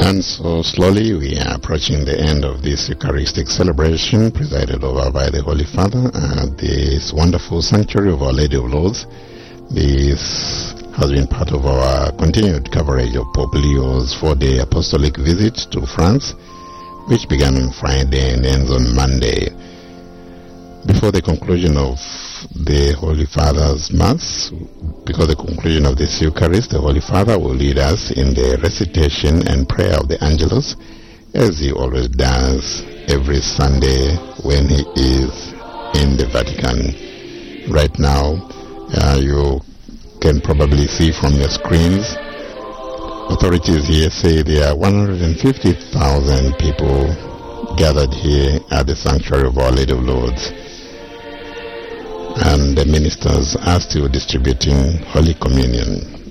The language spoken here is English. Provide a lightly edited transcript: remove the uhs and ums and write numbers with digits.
And so slowly we are approaching the end of this Eucharistic celebration presided over by the Holy Father at this wonderful sanctuary of Our Lady of Lourdes. This has been part of our continued coverage of Pope Leo's 4-day apostolic visit to France, which began on Friday and ends on Monday. Before the conclusion of the Holy Father's Mass, before the conclusion of this Eucharist, the Holy Father will lead us in the recitation and prayer of the Angelus, as he always does every Sunday when he is in the Vatican. Right now, you can probably see from your screens, authorities here say there are 150,000 people gathered here at the sanctuary of Our Lady of Lourdes. And the ministers are still distributing Holy Communion.